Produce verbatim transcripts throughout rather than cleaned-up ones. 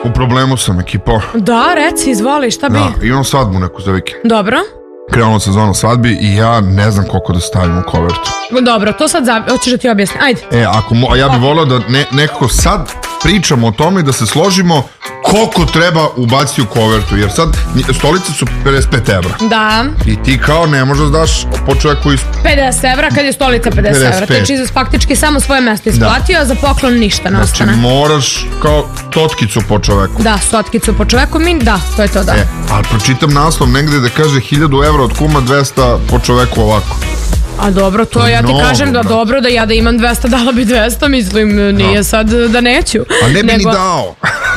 U problemu sam, ekipo. Da, reci, izvoli, šta bi? Da, imam svadbu neku za vikend. Dobro. Krenula sezona svadbi i ja ne znam koliko da stavim u kovertu. Dobro, to sad za... hoćeš da ti objasnim, ajde. E, ako mo... ja bih volao da ne, nekako sad pričamo o tome i da se složimo koliko treba ubaciti u kovertu, jer sad stolice su pedeset pet evra. Da. I ti kao ne možeš da daš po čovjeku iz... pedeset evra kad je stolica pedeset evra. Znači faktički samo svoje mesto isplatio, a za poklon ništa ne ostane. Znači moraš kao totkicu po čoveku. Da, stotkicu po čoveku, mi da, to je to da. E, ali pročitam naslov negde da kaže hiljadu evra od kuma, dvesta po čoveku ovako. A dobro, to ja ti kažem da dobro, da ja da imam dvesta, dala bi dvesta, mislim, nije sad da neću. A ne bi ni dao.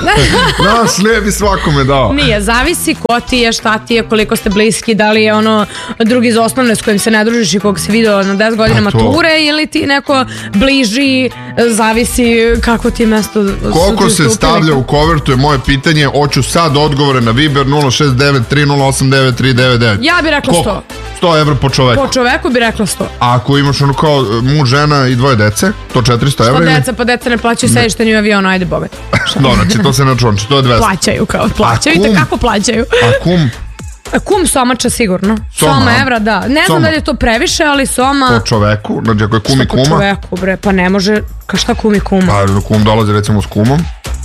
Nas ne bi svakome dao. Nije, zavisi ko ti je, šta ti je, koliko ste bliski, da li je ono drugi iz osnovne s kojim se ne družiš i kog si vidio na deset godina mature ili ti neko bliži, zavisi kako ti je mesto. Koliko se stavlja u kovertu je moje pitanje, hoću sad odgovore na Viber nula šest devet tri nula osam devet tri devet devet. Ja bi rekla sto. sto evra po čoveku. Po čoveku bi rekla sto. A ako imaš ono kao muž, žena i dvoje dece, to četiristo evra? Što deca, pa deca ne plaćaju sedište ni u avionu, ajde bogat. Dobro, znači to se ne računa, to je dvesta. Plaćaju kao, plaćaju i kako plaćaju. A kum? Kum somača sigurno. Soma, Soma evra, da. Ne znam da li je to previše, ali soma... Po čoveku, znači ako je kum i kuma? Šta po čoveku, bre, pa ne može, ka šta kum i kuma? Pa kum dolazi recimo s kumom.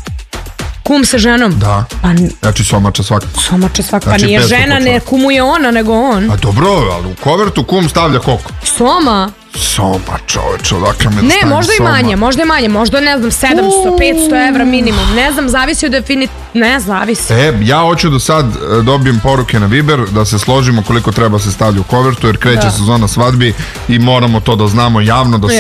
Kum sa ženom? Da. Znači somača svaka. Somača svaka, pa nije žena, ne kumuje ona, nego on. A dobro, ali u kovertu kum stavlja koliko? Soma. Soma, čoveč, odakle me da ne, stavim možda i manje, možda i manje, možda ne znam, sedamsto, petsto evra minimum, ne znam, zavisi od definit, ne, zavisi. E, ja hoću da sad dobijem poruke na Viber, da se složimo koliko treba se stavlja u kovertu, jer kreće sezona svadbi i moramo to da znamo javno, da se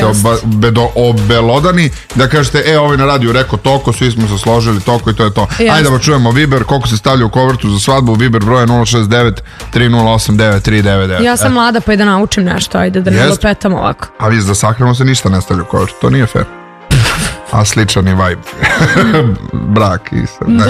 obelodani, da kažete, e, ovaj na radiju rekao toko, svi smo se složili toko i to je to. Ajde da čujemo Viber, koliko se stavlja u kovertu za svadbu, Viber broje nula šest devet tri nula osam devet tri devet devet. Ja sam mlada pa i da naučim nešto, ajde da ne lopetam ovako. A vi za sahranu se ništa ne stavlja u kovertu, to nije fair. A sličan je vibe. Brak i sad.